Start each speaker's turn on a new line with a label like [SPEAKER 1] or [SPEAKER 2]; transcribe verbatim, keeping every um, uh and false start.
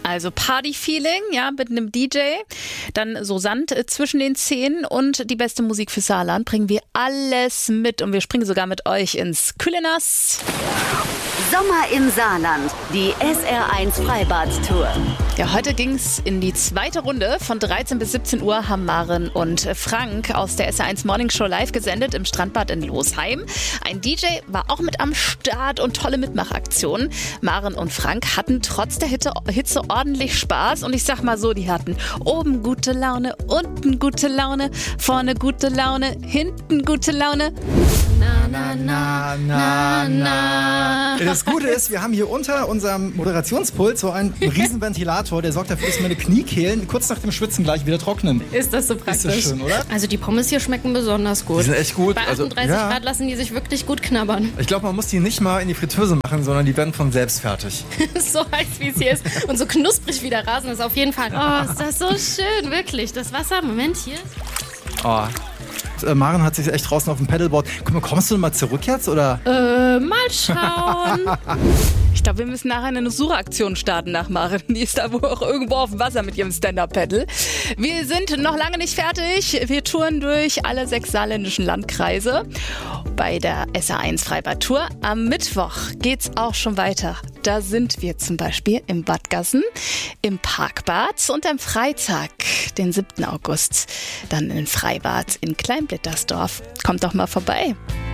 [SPEAKER 1] Also Party-Feeling, ja, mit einem D J, dann so Sand äh, zwischen den Zähnen und die beste Musik für Saarland bringen wir alles mit und wir springen sogar mit euch ins Kühlenass.
[SPEAKER 2] Sommer im Saarland, die S R eins Freibad-Tour.
[SPEAKER 1] Ja, heute ging's in die zweite Runde. Von dreizehn bis siebzehn Uhr haben Maren und Frank aus der S R eins Morning Show live gesendet im Strandbad in Losheim. Ein D J war auch mit am Start und tolle Mitmachaktionen. Maren und Frank hatten trotz der Hitze, Hitze ordentlich Spaß. Und ich sag mal so, die hatten oben gute Laune, unten gute Laune, vorne gute Laune, hinten gute Laune.
[SPEAKER 3] Na, na, na, na, na.
[SPEAKER 4] Das Gute ist, wir haben hier unter unserem Moderationspult so einen riesen Ventilator, der sorgt dafür, dass meine Kniekehlen kurz nach dem Schwitzen gleich wieder trocknen.
[SPEAKER 3] Ist das so praktisch?
[SPEAKER 4] Ist das schön, oder?
[SPEAKER 3] Also die Pommes hier schmecken besonders gut.
[SPEAKER 5] Die sind echt gut.
[SPEAKER 3] Bei achtunddreißig
[SPEAKER 5] also, ja.
[SPEAKER 3] Grad lassen die sich wirklich gut knabbern.
[SPEAKER 5] Ich glaube, man muss die nicht mal in die Fritteuse machen, sondern die werden von selbst fertig.
[SPEAKER 3] So heiß, wie es hier ist. Und so knusprig wie der Rasen ist auf jeden Fall. Oh, ist das so schön, wirklich. Das Wasser, Moment, hier.
[SPEAKER 5] Oh.
[SPEAKER 4] Äh, Maren hat sich echt draußen auf dem Paddleboard. Guck mal, kommst du mal zurück jetzt, oder?
[SPEAKER 3] Äh, mal schauen.
[SPEAKER 1] Ich glaube, wir müssen nachher eine Suchaktion starten nach Maren. Die ist da wohl auch irgendwo auf dem Wasser mit ihrem Stand-Up-Paddle. Wir sind noch lange nicht fertig. Wir touren durch alle sechs saarländischen Landkreise bei der S R eins Freibad-Tour. Am Mittwoch geht's auch schon weiter. Da sind wir zum Beispiel im Bad Gassen, im Parkbad und am Freitag, den siebten August, dann in Freibad in Kleinblittersdorf. Kommt doch mal vorbei.